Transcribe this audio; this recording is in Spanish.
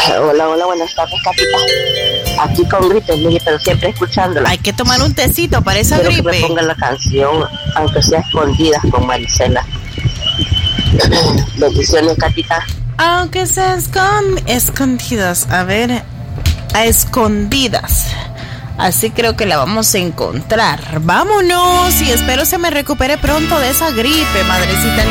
Hola, buenas tardes, Catita. Aquí con gripe, mire, pero siempre escuchándola. Hay que tomar un tecito para esa Quiero gripe. que me pongan la canción, aunque sea escondidas, con Marisela. Bendiciones, Catita. Aunque sea escondidas. A ver, a escondidas. Así creo que la vamos a encontrar. Vámonos y espero se me recupere pronto de esa gripe, madrecita.